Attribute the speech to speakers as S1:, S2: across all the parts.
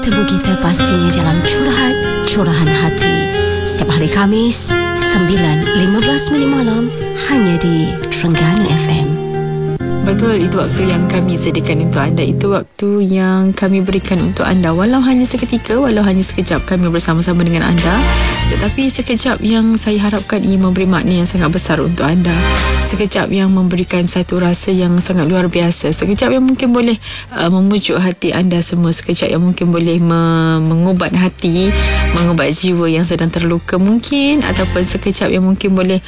S1: Temu kita pastinya dalam curahan hati setiap hari Khamis 9.15 malam hanya di Terengganu FM.
S2: Betul, itu waktu yang kami sediakan untuk anda. Itu waktu yang kami berikan untuk anda. Walau hanya seketika, walau hanya sekejap kami bersama-sama dengan anda. Tetapi sekejap yang saya harapkan ia memberi makna yang sangat besar untuk anda. Sekejap yang memberikan satu rasa yang sangat luar biasa. Sekejap yang mungkin boleh memujuk hati anda semua. Sekejap yang mungkin boleh mengubat hati, mengubat jiwa yang sedang terluka mungkin. Ataupun sekejap yang mungkin boleh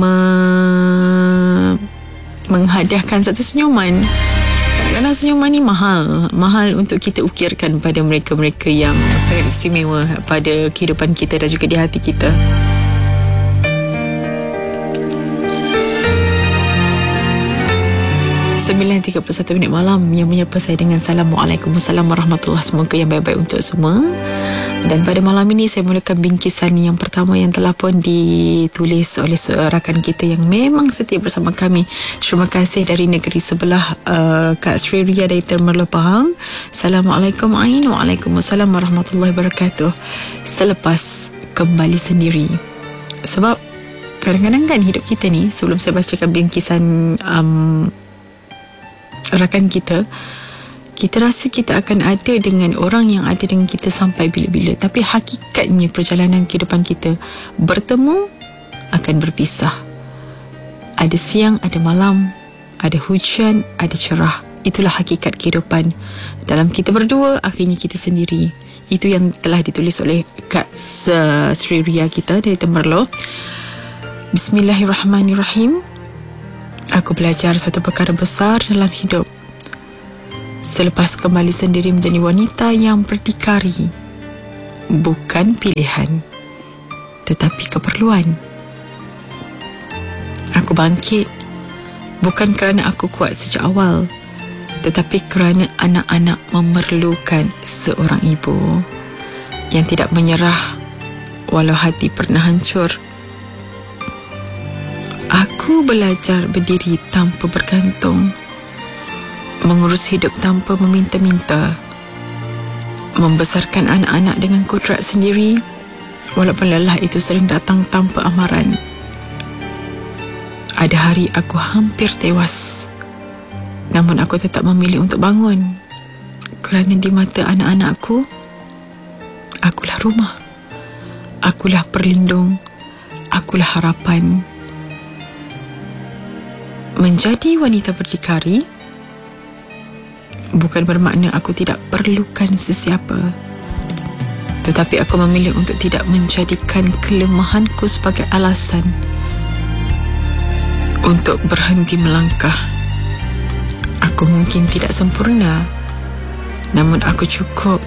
S2: menghadiahkan satu senyuman. Kadang-kadang senyuman ni mahal untuk kita ukirkan pada mereka-mereka yang sangat istimewa pada kehidupan kita dan juga di hati kita. Sembilan 31 malam yang menyapa saya dengan Assalamualaikum warahmatullahi. Semoga yang baik-baik untuk semua. Dan pada malam ini saya mulakan bingkisan yang pertama yang telah pun ditulis oleh rakan kita yang memang setia bersama kami. Terima kasih dari negeri sebelah, Kak Sri Ria dari Temerloh Pahang. Assalamualaikum Ain. Waalaikumsalam warahmatullahi wabarakatuh. Selepas kembali sendiri. Sebab kadang-kadang kan hidup kita ni, sebelum saya bacakan bingkisan rakan kita rasa kita akan ada dengan orang yang ada dengan kita sampai bila-bila. Tapi hakikatnya perjalanan kehidupan kita bertemu akan berpisah. Ada siang, ada malam, ada hujan, ada cerah. Itulah hakikat kehidupan. Dalam kita berdua, akhirnya kita sendiri. Itu yang telah ditulis oleh Kak Sri Ria kita dari Temerloh. Bismillahirrahmanirrahim. Aku belajar satu perkara besar dalam hidup. Selepas kembali sendiri menjadi wanita yang berdikari, bukan pilihan, tetapi keperluan. Aku bangkit bukan kerana aku kuat sejak awal, tetapi kerana anak-anak memerlukan seorang ibu yang tidak menyerah walau hati pernah hancur. Aku belajar berdiri tanpa bergantung, mengurus hidup tanpa meminta-minta, membesarkan anak-anak dengan kodrat sendiri walaupun lelah itu sering datang tanpa amaran. Ada hari aku hampir tewas, namun aku tetap memilih untuk bangun kerana di mata anak-anakku, akulah rumah, akulah perlindung, akulah harapan. Menjadi wanita berdikari bukan bermakna aku tidak perlukan sesiapa, tetapi aku memilih untuk tidak menjadikan kelemahanku sebagai alasan untuk berhenti melangkah. Aku mungkin tidak sempurna, namun aku cukup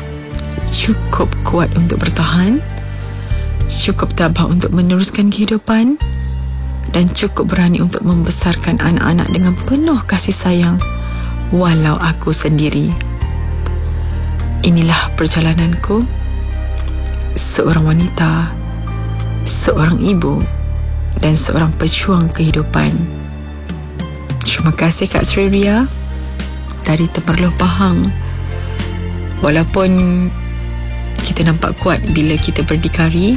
S2: kuat untuk bertahan, cukup tabah untuk meneruskan kehidupan, dan cukup berani untuk membesarkan anak-anak dengan penuh kasih sayang walau aku sendiri. Inilah perjalananku, seorang wanita, seorang ibu, dan seorang pejuang kehidupan. Terima kasih Kak Sri Ria dari Temerloh Pahang. Walaupun kita nampak kuat bila kita berdikari,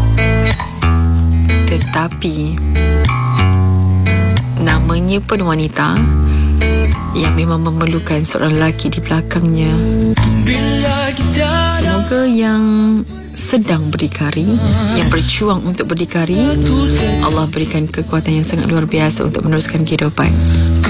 S2: tetapi namanya pun wanita yang memang memerlukan seorang lelaki di belakangnya. Semoga yang sedang berdikari, yang berjuang untuk berdikari, Allah berikan kekuatan yang sangat luar biasa untuk meneruskan kehidupan.